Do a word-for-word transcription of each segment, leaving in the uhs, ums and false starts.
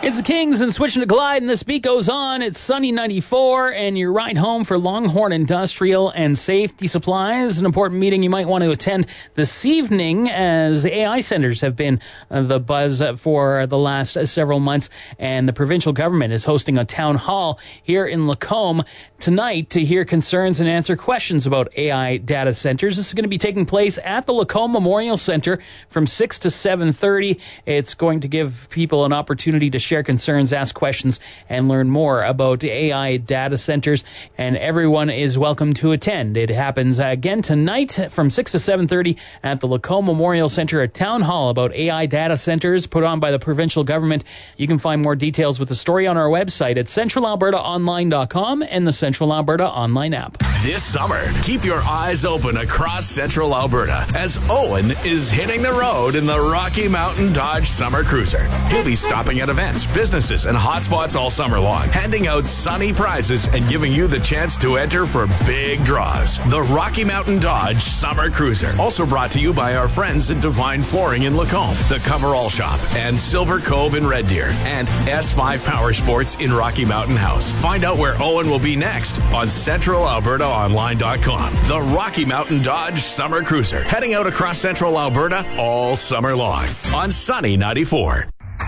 It's the Kings and switching to Glide, and this beat goes on. It's Sunny ninety-four, and your ride home for Longhorn Industrial and Safety Supplies. An important meeting you might want to attend this evening, as A I centers have been uh, the buzz for the last uh, several months, and the provincial government is hosting a town hall here in Lacombe tonight to hear concerns and answer questions about A I data centers. This is going to be taking place at the Lacombe Memorial Centre from six to seven thirty. It's going to give people an opportunity to share concerns, ask questions, and learn more about A I data centers, and everyone is welcome to attend. It happens again tonight from six to seven thirty at the Lacombe Memorial Centre, a town hall about A I data centers put on by the provincial government. You can find more details with the story on our website at central alberta online dot com and the Central Alberta online app. This summer, keep your eyes open across Central Alberta as Owen is hitting the road in the Rocky Mountain Dodge Summer Cruiser. He'll be stopping at events, businesses, and hotspots all summer long, handing out sunny prizes and giving you the chance to enter for big draws. The Rocky Mountain Dodge Summer Cruiser. Also brought to you by our friends at Divine Flooring in Lacombe, the Coverall Shop, and Silver Cove in Red Deer, and S five Power Sports in Rocky Mountain House. Find out where Owen will be next on central alberta online dot com. The Rocky Mountain Dodge Summer Cruiser, heading out across Central Alberta all summer long on Sunny ninety-four.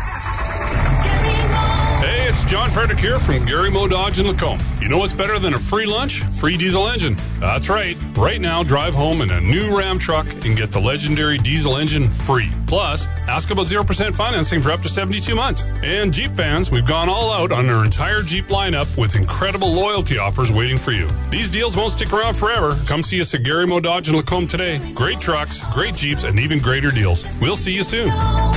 Hey, it's John Frederick here from Gary Mo Dodge in Lacombe. You know what's better than a free lunch? Free diesel engine. That's right. Right now, drive home in a new Ram truck and get the legendary diesel engine free. Plus, ask about zero percent financing for up to seventy-two months. And Jeep fans, we've gone all out on our entire Jeep lineup with incredible loyalty offers waiting for you. These deals won't stick around forever. Come see us at Gary Mo Dodge in Lacombe today. Great trucks, great Jeeps, and even greater deals. We'll see you soon.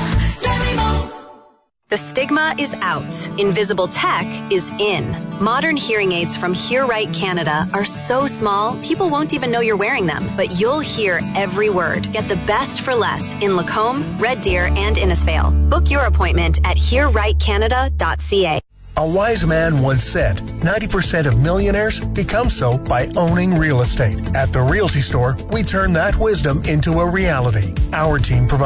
The stigma is out. Invisible tech is in. Modern hearing aids from Hear Right Canada are so small, people won't even know you're wearing them. But you'll hear every word. Get the best for less in Lacombe, Red Deer, and Innisfail. Book your appointment at hear right canada dot c a. A wise man once said, ninety percent of millionaires become so by owning real estate. At the Realty Store, we turn that wisdom into a reality. Our team provides